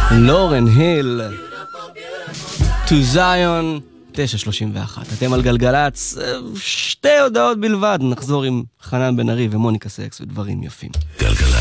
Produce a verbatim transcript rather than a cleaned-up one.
לורן היל, To Zion, תשע שלושים ואחת. אתם על גלגלץ, שתי הודעות בלבד, נחזור עם חנן בן ארי ומוניקה סקס ודברים יפים. גלגלץ.